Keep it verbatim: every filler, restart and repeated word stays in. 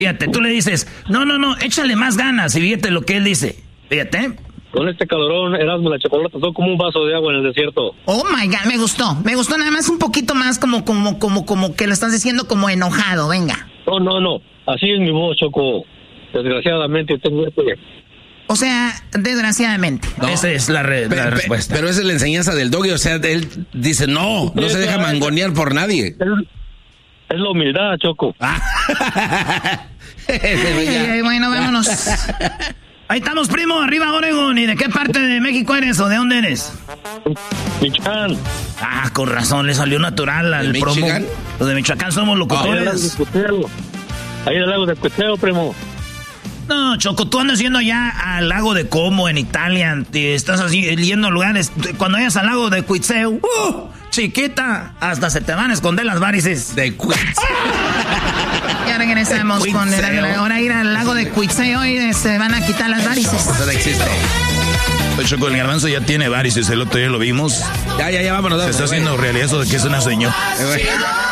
Fíjate, tú le dices, no, no, no, échale más ganas. Y fíjate lo que él dice. Fíjate. Con este calorón, Erasmo, la chocolate son como un vaso de agua en el desierto. Oh my God, me gustó. Me gustó nada más un poquito más como, como, como, como que lo estás diciendo como enojado, venga. No, no, no. Así es mi voz, Choco. Desgraciadamente tengo este... O sea, desgraciadamente. No. Esa es la, re, pe, la pe, respuesta. Pero esa es la enseñanza del Doggy. O sea, él dice, no, no se deja mangonear por nadie. Es, es la humildad, Choco. Ay, ay, bueno, vámonos. Ahí estamos, primo, arriba Oregon. ¿Y de qué parte de México eres o de dónde eres? Michoacán. Ah, con razón, le salió natural al promo. Michigan? Los de Michoacán somos locutores. Ahí en el lago de Cueteo, primo. No, Choco, tú andas yendo allá al lago de Como, en Italia. Te estás así, yendo a lugares. Cuando vayas al lago de Cuitzeo, ¡uh! Chiquita, hasta se te van a esconder las varices. De Cuitzeo. Ya regresamos con el, ahora ir al lago de Cuitzeo y se van a quitar las varices. Eso no existe. Pues Choco, el garbanzo ya tiene varices, el otro día lo vimos. Ya, ya, ya, vámonos. Se está haciendo realidad eso de que es una señora. Eh,